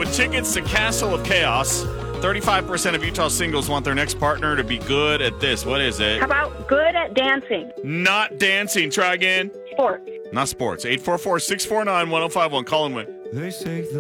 with tickets to Castle of Chaos. 35% of Utah singles want their next partner to be good at this. What is it? How about good at dancing? Not dancing. Try again. Sports. Not sports. 844-649-1051. Call and win. They say